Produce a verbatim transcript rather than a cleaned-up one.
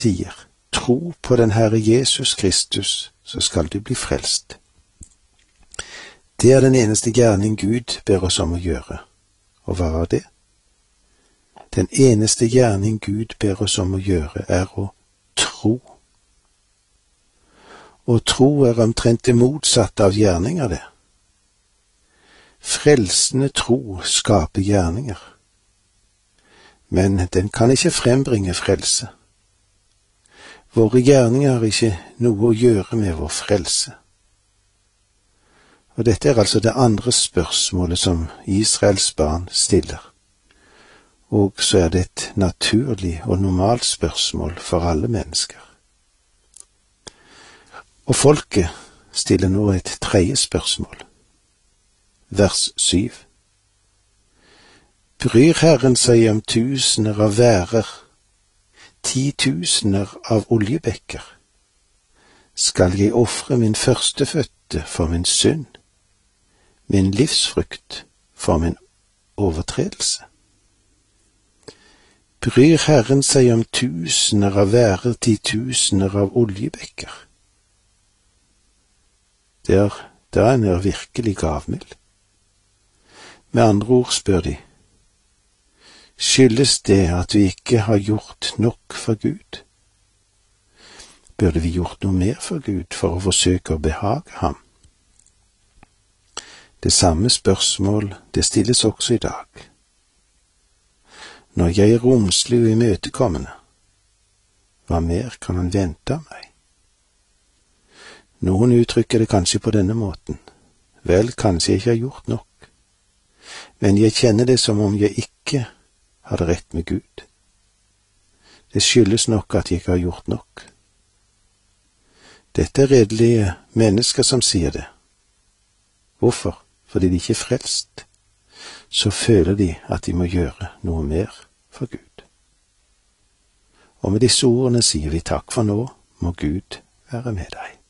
sier, tro på den Herre Jesus Kristus, så skal du bli frelst. Det er den eneste gjerning Gud ber oss om å gjøre. Og hva var det? Den eneste gjerning Gud ber oss om å gjøre, er å tro. Og tro er omtrent det motsatte av gjerninger, det. Frelsende tro skaper gjerninger, men den kan ikke frembringe frelse. Våre gjerninger har ikke noe å gjøre med vår frelse. Og dette er altså det andre spørsmålet som Israels barn stiller. Og så er det et naturlig og normalt spørsmål for alle mennesker. Og folket stiller nå et tredje spørsmål. Vers syv. Bryr Herren seg om tusener av værer, titusener av oljebekker? Skal jeg ofre min førstefødte for min synd, min livsfrukt for min overtredelse? Bryr Herren seg om tusener av værer, titusener av oljebekker? Der, da er han virkelig gavmild. Med andre ord spør de, skyldes det at vi ikke har gjort nok for Gud? Burde vi gjort noe mer for Gud for å forsøke å behage ham? Det samme spørsmål, det stilles også i dag. Når jeg er romslig og imøtekommende, hva mer kan han vente av meg? Noen uttrykker det kanskje på denne måten. Vel, kanskje jeg ikke har gjort nok, men jeg kjenner det som om jeg ikke hadde rett med Gud. Det skyldes nok at jeg ikke har gjort nok. Dette er redelige mennesker som sier det. Hvorfor? Fordi de ikke er frelst. Så føler de at de må gjøre noe mer for Gud. Og med disse ordene sier vi takk for nå, må Gud være med deg.